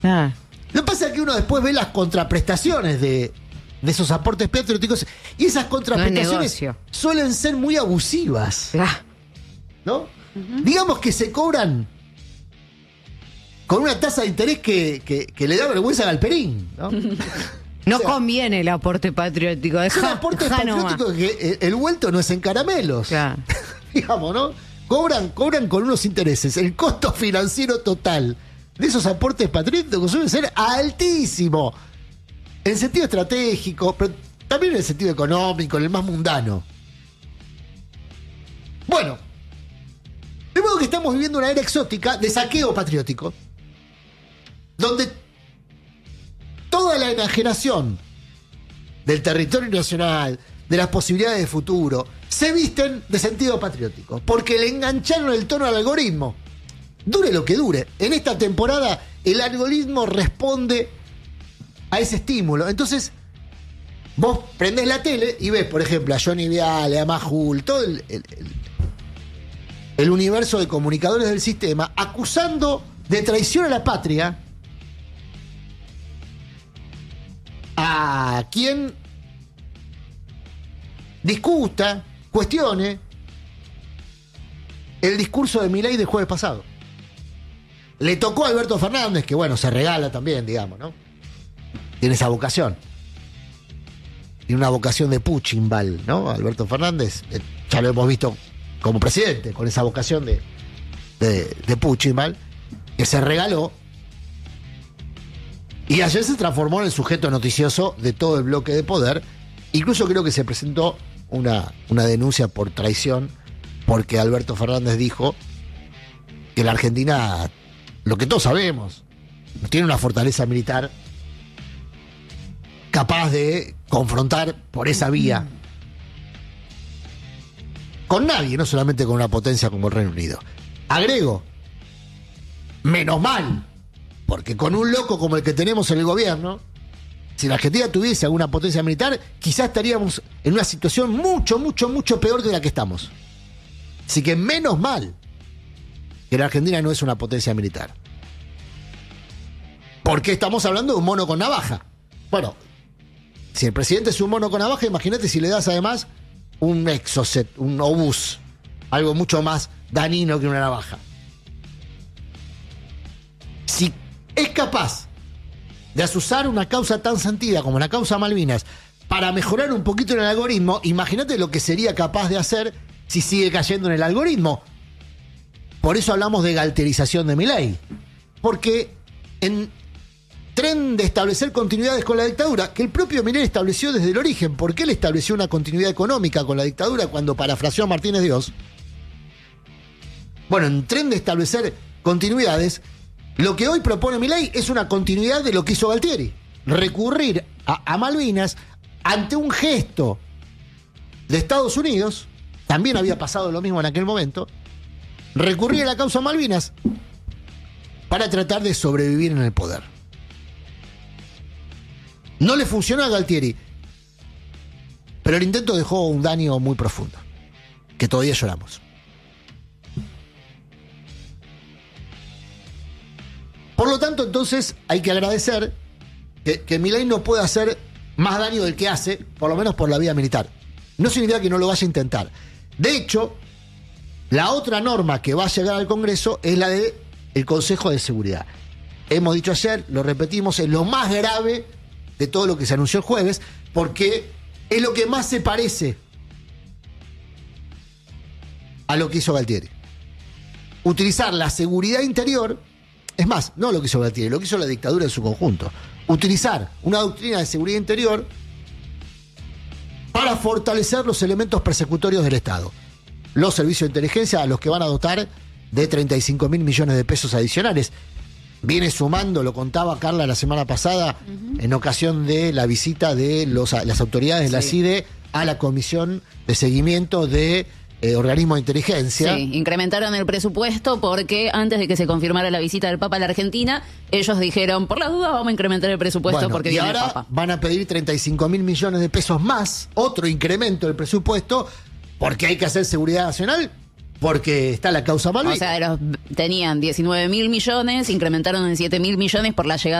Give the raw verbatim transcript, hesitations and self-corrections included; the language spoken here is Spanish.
Ah. Lo que pasa es que uno después ve las contraprestaciones de, de esos aportes patrióticos y esas contraprestaciones no suelen ser muy abusivas. Ah. ¿No? Uh-huh. Digamos que se cobran con una tasa de interés que, que, que le da vergüenza a Galperín, ¿no? No, o sea, conviene el aporte patriótico. Es un aporte patriótico que el vuelto no es en caramelos. Claro. Digamos, ¿no? Cobran, cobran con unos intereses. El costo financiero total de esos aportes patrióticos suele ser altísimo. En sentido estratégico, pero también en el sentido económico, en el más mundano. Bueno, de modo que estamos viviendo una era exótica de saqueo patriótico, donde toda la enajenación del territorio nacional, de las posibilidades de futuro, se visten de sentido patriótico, porque le engancharon el tono al algoritmo. Dure lo que dure. En esta temporada el algoritmo responde a ese estímulo. Entonces, vos prendés la tele y ves, por ejemplo, a Johnny Viale, a Majul, todo el, el, el, el universo de comunicadores del sistema, acusando de traición a la patria a quien discuta, cuestione el discurso de Milei del jueves pasado. Le tocó a Alberto Fernández, que bueno, se regala también, digamos, ¿no? Tiene esa vocación. Tiene una vocación de Puchimbal, ¿no? Alberto Fernández, eh, ya lo hemos visto como presidente, con esa vocación de, de, de Puchimbal, que se regaló. Y ayer se transformó en el sujeto noticioso de todo el bloque de poder. Incluso creo que se presentó una, una denuncia por traición, porque Alberto Fernández dijo que la Argentina, lo que todos sabemos, tiene una fortaleza militar capaz de confrontar por esa vía con nadie, no solamente con una potencia como el Reino Unido. Agrego, menos mal, porque con un loco como el que tenemos en el gobierno, si la Argentina tuviese alguna potencia militar, quizás estaríamos en una situación mucho, mucho, mucho peor de la que estamos. Así que menos mal que la Argentina no es una potencia militar. Porque estamos hablando de un mono con navaja. Bueno, si el presidente es un mono con navaja, imagínate si le das además un exocet, un obús, algo mucho más dañino que una navaja. Si es capaz de azuzar una causa tan sentida como la causa Malvinas para mejorar un poquito en el algoritmo, imagínate lo que sería capaz de hacer si sigue cayendo en el algoritmo. Por eso hablamos de galterización de Milei. Porque en tren de establecer continuidades con la dictadura, que el propio Milei estableció desde el origen, porque él estableció una continuidad económica con la dictadura cuando parafraseó a Martínez Dios. Bueno, en tren de establecer continuidades, lo que hoy propone Milei es una continuidad de lo que hizo Galtieri. Recurrir a, a Malvinas ante un gesto de Estados Unidos, también había pasado lo mismo en aquel momento, recurrir a la causa Malvinas para tratar de sobrevivir en el poder. No le funcionó a Galtieri, pero el intento dejó un daño muy profundo, que todavía lloramos. Por lo tanto, entonces, hay que agradecer que, que Milei no pueda hacer más daño del que hace, por lo menos por la vía militar. No significa que no lo vaya a intentar. De hecho, la otra norma que va a llegar al Congreso es la de el Consejo de Seguridad. Hemos dicho ayer, lo repetimos, es lo más grave de todo lo que se anunció el jueves, porque es lo que más se parece a lo que hizo Galtieri. Utilizar la seguridad interior, es más, no lo que hizo Galtieri, lo que hizo la dictadura en su conjunto. Utilizar una doctrina de seguridad interior para fortalecer los elementos persecutorios del Estado. Los servicios de inteligencia a los que van a dotar de treinta y cinco mil millones de pesos adicionales. Viene sumando, lo contaba Carla la semana pasada, uh-huh. en ocasión de la visita de los, las autoridades de sí. la C I D E a la Comisión de Seguimiento de eh, Organismos de Inteligencia. Sí, incrementaron el presupuesto porque antes de que se confirmara la visita del Papa a la Argentina, ellos dijeron, por la duda vamos a incrementar el presupuesto bueno, porque y viene ahora el Papa. Van a pedir treinta y cinco mil millones de pesos más, otro incremento del presupuesto, porque hay que hacer seguridad nacional porque está la causa Malvinas. O sea, de los, tenían diecinueve mil millones, incrementaron en siete mil millones por la llegada